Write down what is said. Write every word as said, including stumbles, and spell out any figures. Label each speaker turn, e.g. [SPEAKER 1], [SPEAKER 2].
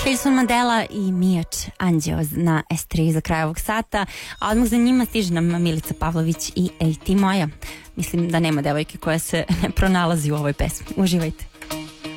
[SPEAKER 1] Nelson Mandela i Mijač Anđeo na S tri za kraj ovog sata, a odmah za njima stiže nam Milica Pavlović i Ej ti moja. Mislim da nema devojke koja se ne pronalazi u ovoj pesmi. Uživajte.